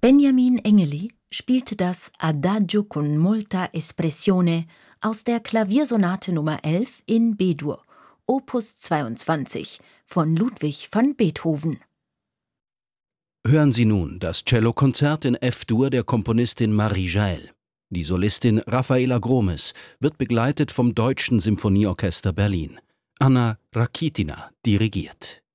Benjamin Engeli spielte das Adagio con molta espressione aus der Klaviersonate Nummer 11 in B-Dur, Opus 22 von Ludwig van Beethoven. Hören Sie nun das Cellokonzert in F-Dur der Komponistin Marie Jaell. Die Solistin Raffaela Gromes wird begleitet vom Deutschen Symphonieorchester Berlin. Anna Rakitina dirigiert.